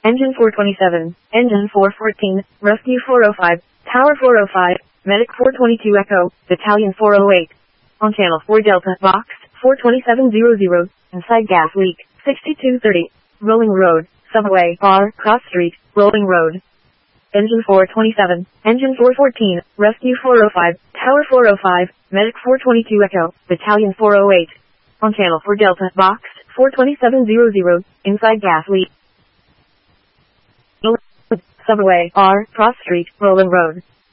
Engine 427, Engine 414, Rescue 405, Tower 405, Medic 422 Echo, Battalion 408. On Channel 4 Delta, Box 42700, inside gas leak, 6230, Rolling Road, Subway, R, Cross Street, Rolling Road. Engine 427, Engine 414, Rescue 405, Tower 405, Medic 422 Echo, Battalion 408. On Channel 4 Delta, Box 42700, inside gas leak. Subway, R, Cross Street, Rolling Road.